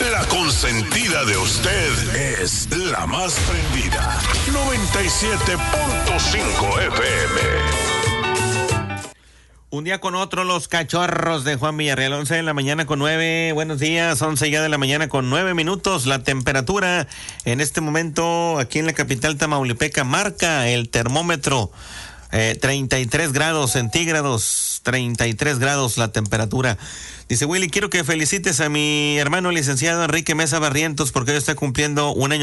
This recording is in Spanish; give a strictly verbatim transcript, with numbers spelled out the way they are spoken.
La consentida de usted es la más prendida. noventa y siete punto cinco F M. Un día con otro, los cachorros de Juan Villarreal, once de la mañana con nueve. Buenos días, once ya de la mañana con nueve minutos. La temperatura en este momento aquí en la capital tamaulipeca marca el termómetro eh, treinta y tres grados centígrados, treinta y tres grados la temperatura. Dice Willy, quiero que felicites a mi hermano licenciado Enrique Mesa Barrientos porque hoy está cumpliendo un año